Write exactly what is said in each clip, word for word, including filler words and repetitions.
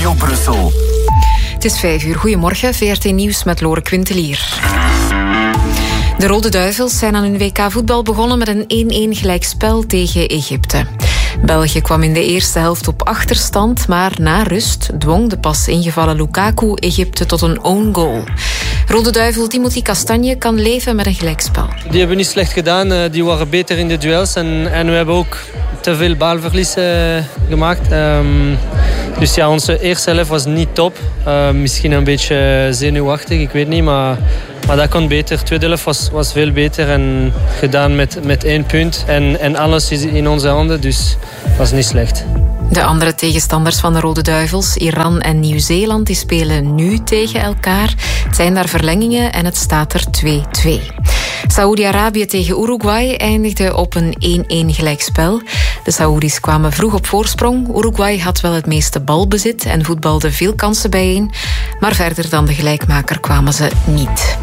Studio Brussel. Het is vijf uur. Goedemorgen, V R T Nieuws met Lore Quintelier. De Rode Duivels zijn aan hun W K voetbal begonnen met een één-één gelijkspel tegen Egypte. België kwam in de eerste helft op achterstand, maar na rust dwong de pas ingevallen Lukaku Egypte tot een own goal. Rode Duivel Timothy Castagne kan leven met een gelijkspel. Die hebben niet slecht gedaan, die waren beter in de duels en, en we hebben ook te veel balverlies uh, gemaakt. Um, dus ja, onze eerste helft was niet top. Uh, misschien een beetje zenuwachtig, ik weet niet, maar... Maar dat kon beter. De tweede helft was, was veel beter en gedaan met, met één punt. En, en alles is in onze handen, dus dat was niet slecht. De andere tegenstanders van de Rode Duivels, Iran en Nieuw-Zeeland, die spelen nu tegen elkaar. Het zijn daar verlengingen en het staat er twee-twee. Saoedi-Arabië tegen Uruguay eindigde op een één-één gelijkspel. De Saoedi's kwamen vroeg op voorsprong. Uruguay had wel het meeste balbezit en voetbalde veel kansen bijeen. Maar verder dan de gelijkmaker kwamen ze niet.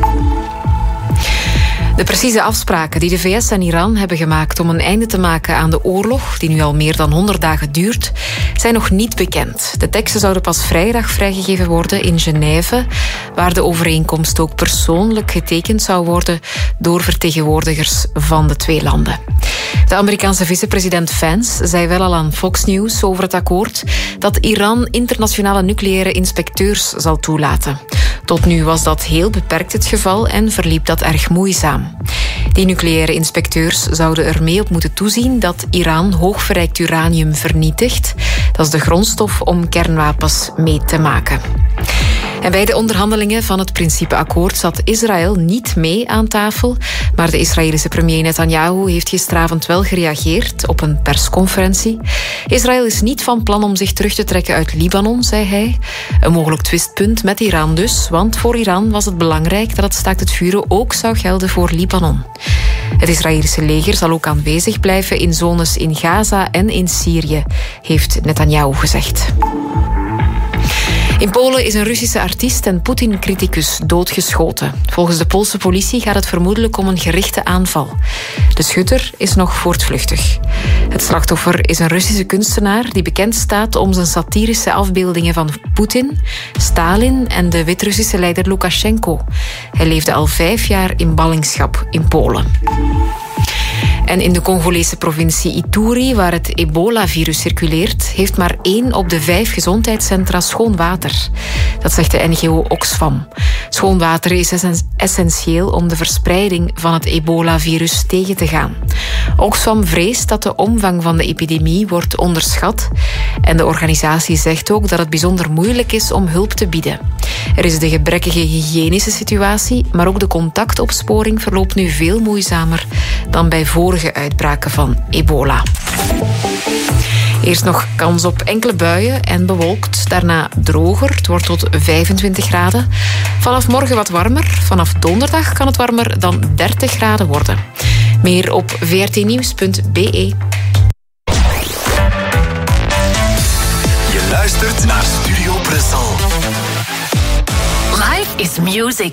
De precieze afspraken die de V S en Iran hebben gemaakt om een einde te maken aan de oorlog, die nu al meer dan honderd dagen duurt, zijn nog niet bekend. De teksten zouden pas vrijdag vrijgegeven worden in Genève, waar de overeenkomst ook persoonlijk getekend zou worden door vertegenwoordigers van de twee landen. De Amerikaanse vicepresident Vance zei wel al aan Fox News over het akkoord dat Iran internationale nucleaire inspecteurs zal toelaten. Tot nu was dat heel beperkt het geval en verliep dat erg moeizaam. Die nucleaire inspecteurs zouden er mee op moeten toezien dat Iran hoogverrijkt uranium vernietigt. Dat is de grondstof om kernwapens mee te maken. En bij de onderhandelingen van het principeakkoord zat Israël niet mee aan tafel, maar de Israëlische premier Netanyahu heeft gisteravond wel gereageerd op een persconferentie. Israël is niet van plan om zich terug te trekken uit Libanon, zei hij. Een mogelijk twistpunt met Iran dus, want voor Iran was het belangrijk dat het staakt het vuren ook zou gelden voor Libanon. Het Israëlische leger zal ook aanwezig blijven in zones in Gaza en in Syrië, heeft Netanyahu gezegd. In Polen is een Russische artiest en Poetin-criticus doodgeschoten. Volgens de Poolse politie gaat het vermoedelijk om een gerichte aanval. De schutter is nog voortvluchtig. Het slachtoffer is een Russische kunstenaar die bekend staat om zijn satirische afbeeldingen van Poetin, Stalin en de Wit-Russische leider Lukashenko. Hij leefde al vijf jaar in ballingschap in Polen. En in de Congolese provincie Ituri, waar het ebola-virus circuleert, heeft maar één op de vijf gezondheidscentra schoon water. Dat zegt de N G O Oxfam. Schoon water is essentieel om de verspreiding van het ebola-virus tegen te gaan. Oxfam vreest dat de omvang van de epidemie wordt onderschat. En de organisatie zegt ook dat het bijzonder moeilijk is om hulp te bieden. Er is de gebrekkige hygiënische situatie, maar ook de contactopsporing verloopt nu veel moeizamer dan bij vorige uitbraken van ebola. Eerst nog kans op enkele buien en bewolkt. Daarna droger. Het wordt tot vijfentwintig graden. Vanaf morgen wat warmer. Vanaf donderdag kan het warmer dan dertig graden worden. Meer op v r t nieuws punt b e. Je luistert naar Studio Brussel. Life is music.